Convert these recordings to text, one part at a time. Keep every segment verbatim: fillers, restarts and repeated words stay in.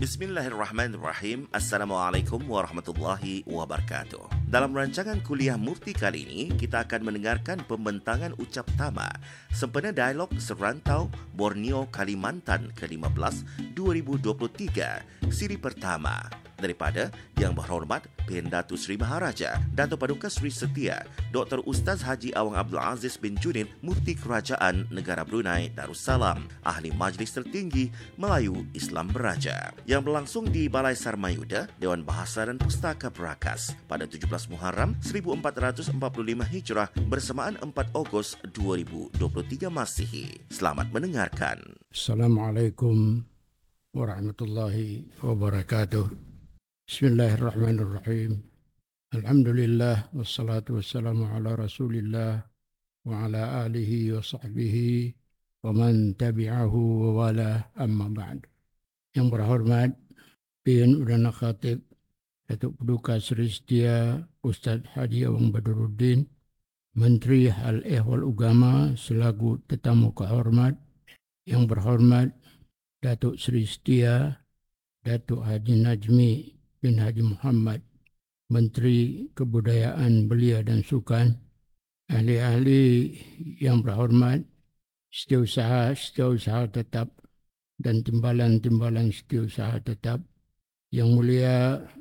Bismillahirrahmanirrahim. Assalamualaikum warahmatullahi wabarakatuh. Dalam rancangan kuliah Mufti kali ini, kita akan mendengarkan pembentangan ucap tama sempena dialog serantau Borneo Kalimantan ke lima belas dua ribu dua puluh tiga, siri pertama daripada Yang Berhormat P N Datuk Seri Maharaja Dato' Paduka Seri Setia Doktor Ustaz Haji Awang Abdul Aziz bin Junid, Mufti Kerajaan Negara Brunei Darussalam, Ahli Majlis Tertinggi Melayu Islam Beraja, yang berlangsung di Balai Sarmayuda, Dewan Bahasa dan Pustaka Perakas pada tujuh belas Muharram seribu empat ratus empat puluh lima Hijrah bersamaan empat Ogos dua ribu dua puluh tiga Masihi. Selamat mendengarkan. Assalamualaikum warahmatullahi wabarakatuh. Bismillahirrahmanirrahim. Alhamdulillah wassalatu wassalamu ala Rasulillah wa ala alihi wa sahbihi wa man tabi'ahu wa wala, amma ba'd. Yang berhormat P N Udana Khatib Datuk Paduka Seri Setia Ustaz Haji Awang Badruddin, Menteri Hal Ehwal Ugama selaku tetamu kehormat. Yang berhormat Datuk Seri Setia Datuk Haji Najmi bin Haji Muhammad, Menteri Kebudayaan Belia dan Sukan, ahli-ahli yang berhormat, setiausaha setiausaha tetap dan timbalan-timbalan setiausaha tetap, Yang Mulia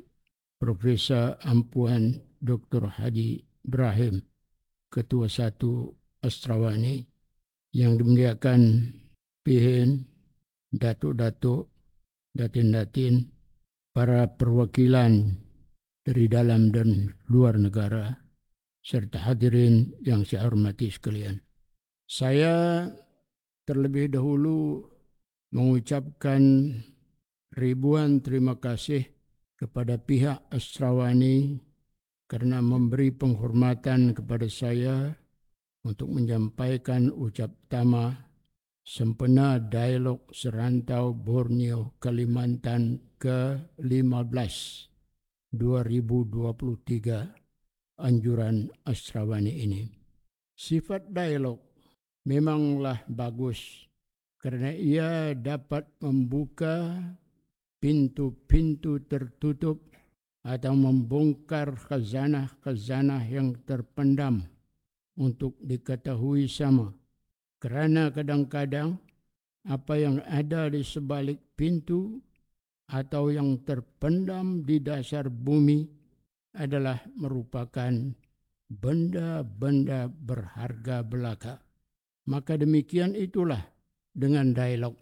Profesor Ampuan Doktor Haji Ibrahim, Ketua Satu Astrawani, yang dimuliakan P N, Datuk-Datuk, Datin-Datin, para perwakilan dari dalam dan luar negara, serta hadirin yang saya hormati sekalian. Saya terlebih dahulu mengucapkan ribuan terima kasih kepada pihak Astrawani kerana memberi penghormatan kepada saya untuk menyampaikan ucap tama sempena dialog serantau Borneo Kalimantan ke lima belas dua ribu dua puluh tiga anjuran Astrawani ini. Sifat dialog memanglah bagus kerana ia dapat membuka pintu-pintu tertutup atau membongkar khazanah-khazanah yang terpendam untuk diketahui sama. Kerana kadang-kadang apa yang ada di sebalik pintu atau yang terpendam di dasar bumi adalah merupakan benda-benda berharga belaka. Maka demikian itulah dengan dialog.